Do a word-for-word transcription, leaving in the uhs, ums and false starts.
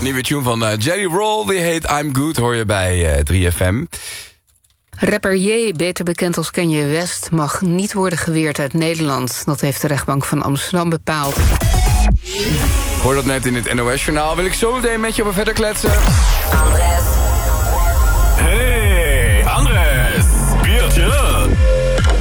Nieuwe tune van uh, Jelly Roll, die heet I'm Good, hoor je bij uh, drie F M. Rapper J, beter bekend als Kanye West, mag niet worden geweerd uit Nederland. Dat heeft de rechtbank van Amsterdam bepaald. Hoor dat net in het N O S-journaal. Wil ik zo meteen met je over verder kletsen.